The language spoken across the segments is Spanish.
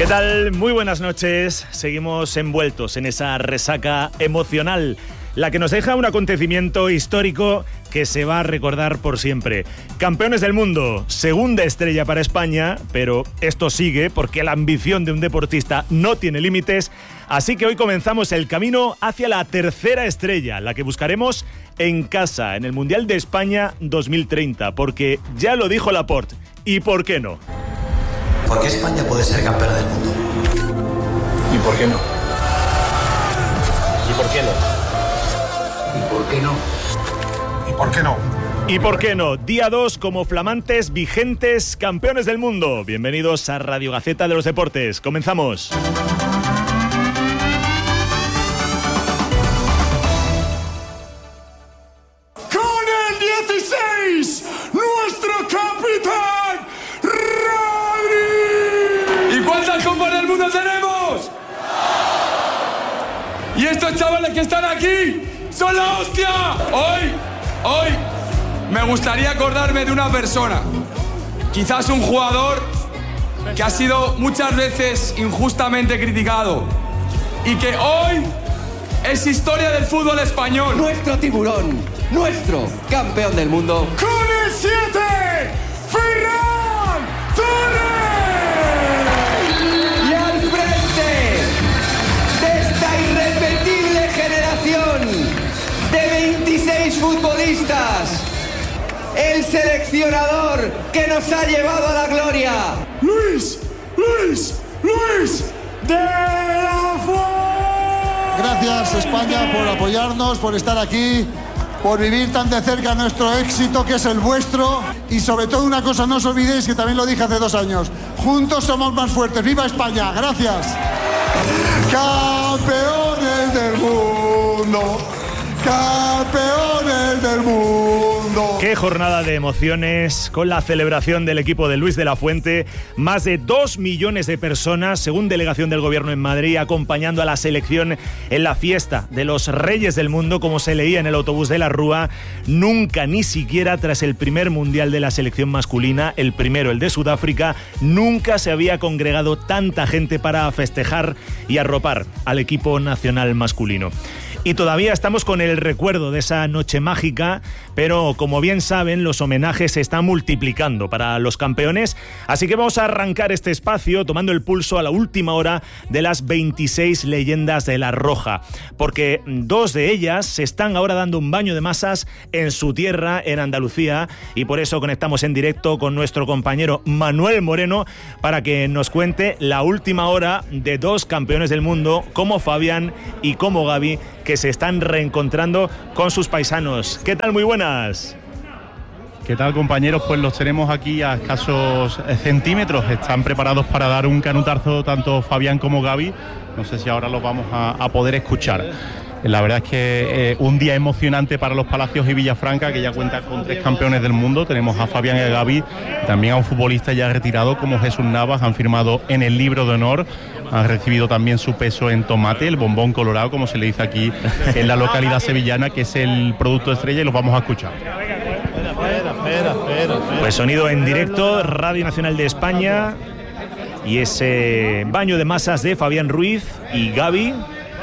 ¿Qué tal? Muy buenas noches. Seguimos envueltos en esa resaca emocional, la que nos deja un acontecimiento histórico que se va a recordar por siempre. Campeones del mundo, segunda estrella para España, pero esto sigue porque la ambición de un deportista no tiene límites, así que hoy comenzamos el camino hacia la tercera estrella, la que buscaremos en casa, en el Mundial de España 2030, porque ya lo dijo Laporte, ¿y por qué no? ¿Por qué España puede ser campeona del mundo? ¿Y por qué no? ¿Y por qué no? ¿Y por qué no? ¿Y por qué no? ¿Y por qué no? Día 2 como flamantes, vigentes campeones del mundo. Bienvenidos a Radio Gaceta de los Deportes. Comenzamos. Con el 16, nuestro capitán, Rodri. ¿Y cuántas copas del mundo tenemos? Y estos chavales que están aquí son la hostia. Hoy me gustaría acordarme de una persona, quizás un jugador que ha sido muchas veces injustamente criticado y que hoy es historia del fútbol español. Nuestro tiburón, nuestro campeón del mundo. Con el 7, Ferran Torres. Y al frente de esta irrepetible generación de 26 futbolistas, el seleccionador que nos ha llevado a la gloria, Luis de la Fuente. Gracias España por apoyarnos, por estar aquí, por vivir tan de cerca nuestro éxito que es el vuestro, y sobre todo una cosa, no os olvidéis que también lo dije hace 2 años, juntos somos más fuertes. ¡Viva España! Gracias. Campeones del mundo, campeones del mundo. Qué jornada de emociones con la celebración del equipo de Luis de la Fuente. Más de 2 millones de personas, según delegación del gobierno en Madrid, acompañando a la selección en la fiesta de los Reyes del Mundo, como se leía en el autobús de la Rúa. Nunca, ni siquiera tras el primer mundial de la selección masculina, el primero, el de Sudáfrica, nunca se había congregado tanta gente para festejar y arropar al equipo nacional masculino. Y todavía estamos con el recuerdo de esa noche mágica, pero como bien saben, los homenajes se están multiplicando para los campeones, así que vamos a arrancar este espacio tomando el pulso a la última hora de las 26 leyendas de la Roja, porque 2 de ellas se están ahora dando un baño de masas en su tierra, en Andalucía, y por eso conectamos en directo con nuestro compañero Manuel Moreno para que nos cuente la última hora de 2 campeones del mundo, como Fabián y como Gavi, que se están reencontrando con sus paisanos. ¿Qué tal? Muy buenas. ¿Qué tal, compañeros? Pues los tenemos aquí a escasos centímetros. Están preparados para dar un canutazo tanto Fabián como Gavi. No sé si ahora los vamos a poder escuchar. La verdad es que un día emocionante para los Palacios y Villafranca, que ya cuenta con 3 campeones del mundo. Tenemos a Fabián y a Gavi, también a un futbolista ya retirado como Jesús Navas. Han firmado en el libro de honor, han recibido también su peso en tomate, el bombón colorado, como se le dice aquí en la localidad sevillana, que es el producto estrella, y los vamos a escuchar. Pues sonido en directo, Radio Nacional de España, y ese baño de masas de Fabián Ruiz y Gavi,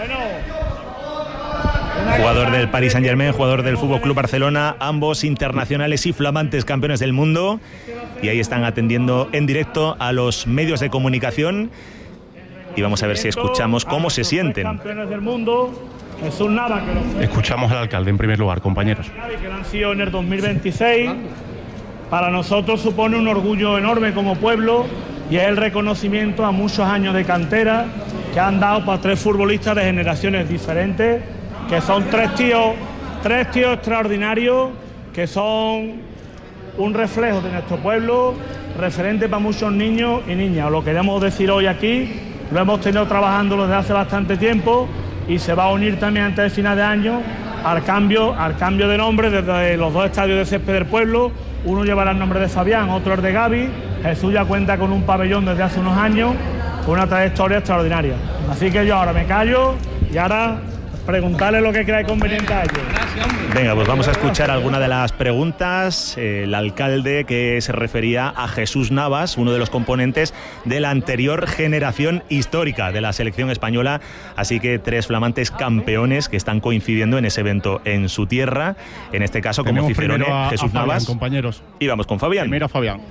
jugador del Paris Saint-Germain, jugador del Fútbol Club Barcelona, ambos internacionales y flamantes campeones del mundo, y ahí están atendiendo en directo a los medios de comunicación, y vamos a ver si escuchamos cómo se sienten. Campeones del mundo, Jesús Navas, que Escuchamos al alcalde en primer lugar, compañeros. que han sido en el 2026. Para nosotros supone un orgullo enorme como pueblo, y es el reconocimiento a muchos años de cantera que han dado para 3 futbolistas de generaciones diferentes, que son 3 tíos extraordinarios, que son un reflejo de nuestro pueblo, referente para muchos niños y niñas. Os lo queremos decir hoy aquí, lo hemos tenido trabajando desde hace bastante tiempo, y se va a unir también antes de final de año al cambio de nombre desde los 2 estadios de césped del pueblo. Uno llevará el nombre de Fabián, otro el de Gavi. Jesús ya cuenta con un pabellón desde hace unos años, con una trayectoria extraordinaria. Así que yo ahora me callo y ahora preguntarle lo que creáis conveniente a ellos. Venga, pues vamos a escuchar alguna de las preguntas. El alcalde que se refería a Jesús Navas, uno de los componentes de la anterior generación histórica de la selección española. Así que 3 flamantes campeones que están coincidiendo en ese evento en su tierra. En este caso, como Cicerone, Jesús Fabián, Navas. Compañeros. Y vamos con Fabián. Primero Fabián.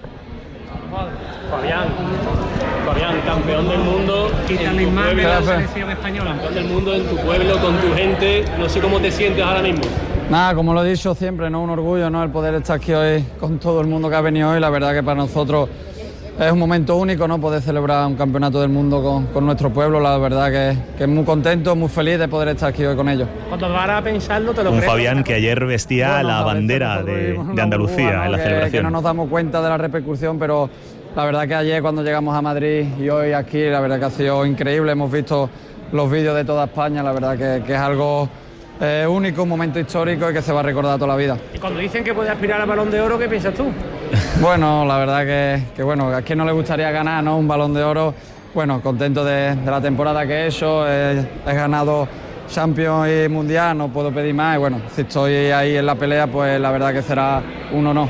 Fabián, campeón del mundo en tu pueblo, la selección española, campeón del mundo en tu pueblo, con tu gente. No sé cómo te sientes ahora mismo. Nada, como lo he dicho siempre, ¿no? Un orgullo, ¿no? El poder estar aquí hoy con todo el mundo que ha venido hoy. La verdad que para nosotros es un momento único, ¿no? Poder celebrar un campeonato del mundo con nuestro pueblo. La verdad que es muy contento, muy feliz de poder estar aquí hoy con ellos. Cuando vas a pensarlo, te lo crees. Un Fabián que ayer vestía la bandera de Andalucía en la celebración. Que no nos damos cuenta de la repercusión, pero la verdad que ayer cuando llegamos a Madrid y hoy aquí, la verdad que ha sido increíble. Hemos visto los vídeos de toda España, la verdad que es algo único, un momento histórico y que se va a recordar toda la vida. Y cuando dicen que puede aspirar al Balón de Oro, ¿qué piensas tú? Bueno, la verdad que bueno, a quién no le gustaría ganar, ¿no? Un Balón de Oro. Bueno, contento de la temporada que he hecho, he ganado Champions y Mundial, no puedo pedir más y bueno, si estoy ahí en la pelea, pues la verdad que será un honor.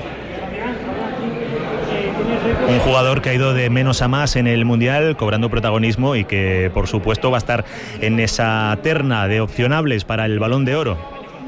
Un jugador que ha ido de menos a más en el Mundial, cobrando protagonismo y que, por supuesto, va a estar en esa terna de opcionables para el Balón de Oro.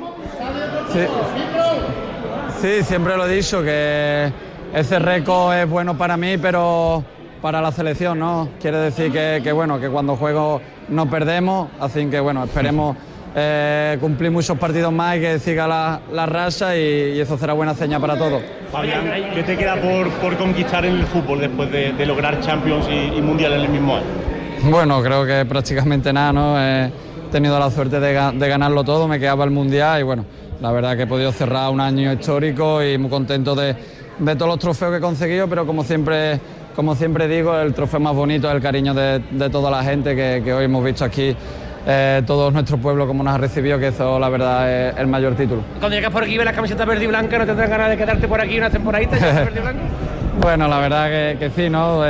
Sí, siempre lo he dicho, que ese récord es bueno para mí, pero para la selección, ¿no? Quiere decir que bueno, que cuando juego no perdemos, así que bueno, esperemos cumplir muchos partidos más y que siga la racha y eso será buena seña para todos. Fabián, ¿qué te queda por conquistar en el fútbol después de lograr Champions y Mundial en el mismo año? Bueno, creo que prácticamente nada, ¿no? He tenido la suerte de ganarlo todo, me quedaba el Mundial y bueno, la verdad que he podido cerrar un año histórico y muy contento de todos los trofeos que he conseguido, pero como siempre digo, el trofeo más bonito es el cariño de toda la gente que hoy hemos visto aquí. Todo nuestro pueblo como nos ha recibido, que eso la verdad es el mayor título. Cuando llegas por aquí y ves la camiseta verde y blanca, ¿no tendrás ganas de quedarte por aquí una temporadita verde y blanca? Bueno, la verdad que sí, ¿no?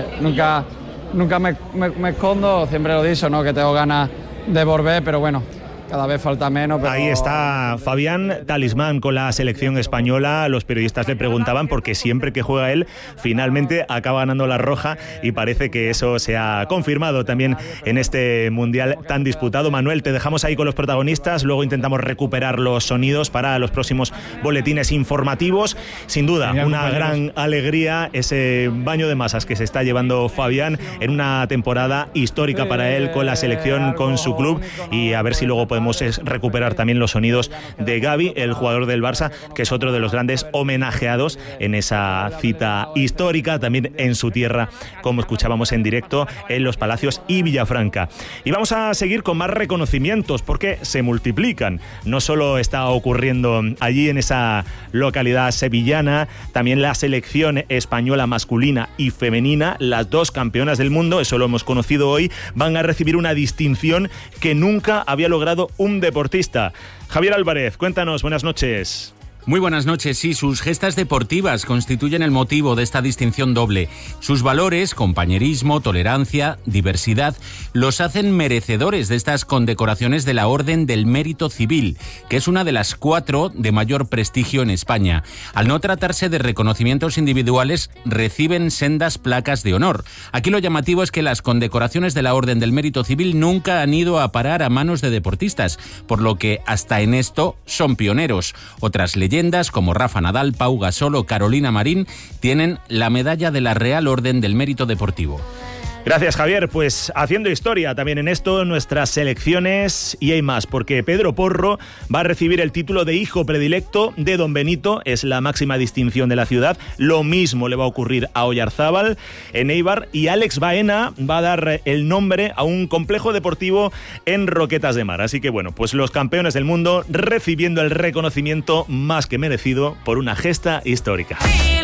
Nunca me escondo, siempre lo he dicho, ¿no? Que tengo ganas de volver, pero bueno, cada vez falta menos. Pero... Ahí está Fabián, talismán con la selección española. Los periodistas le preguntaban porque siempre que juega él, finalmente acaba ganando la roja y parece que eso se ha confirmado también en este Mundial tan disputado. Manuel, te dejamos ahí con los protagonistas, luego intentamos recuperar los sonidos para los próximos boletines informativos. Sin duda, una gran alegría ese baño de masas que se está llevando Fabián en una temporada histórica para él con la selección, con su club, y a ver si luego podemos recuperar también los sonidos de Gavi, el jugador del Barça, que es otro de los grandes homenajeados en esa cita histórica, también en su tierra, como escuchábamos en directo en Los Palacios y Villafranca. Y vamos a seguir con más reconocimientos porque se multiplican. No solo está ocurriendo allí en esa localidad sevillana, también la selección española masculina y femenina, las dos campeonas del mundo, eso lo hemos conocido hoy, van a recibir una distinción que nunca había logrado un deportista. Javier Álvarez, cuéntanos, buenas noches. Muy buenas noches. Sí, sus gestas deportivas constituyen el motivo de esta distinción doble. Sus valores, compañerismo, tolerancia, diversidad, los hacen merecedores de estas condecoraciones de la Orden del Mérito Civil, que es una de las 4 de mayor prestigio en España. Al no tratarse de reconocimientos individuales, reciben sendas placas de honor. Aquí lo llamativo es que las condecoraciones de la Orden del Mérito Civil nunca han ido a parar a manos de deportistas, por lo que hasta en esto son pioneros. Otras leyendas como Rafa Nadal, Pau Gasol o Carolina Marín tienen la medalla de la Real Orden del Mérito Deportivo. Gracias, Javier. Pues haciendo historia también en esto, nuestras selecciones, y hay más, porque Pedro Porro va a recibir el título de hijo predilecto de Don Benito, es la máxima distinción de la ciudad. Lo mismo le va a ocurrir a Oyarzábal en Eibar, y Alex Baena va a dar el nombre a un complejo deportivo en Roquetas de Mar. Así que bueno, pues los campeones del mundo recibiendo el reconocimiento más que merecido por una gesta histórica.